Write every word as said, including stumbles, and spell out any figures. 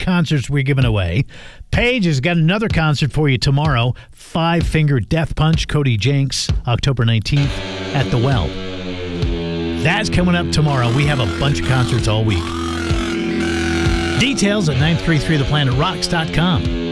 concerts we're giving away. Paige has got another concert for you tomorrow. Five Finger Death Punch, Cody Jenks, October nineteenth at the Well. That's coming up tomorrow. We have a bunch of concerts all week. Details at nine three three the planet rocks dot com.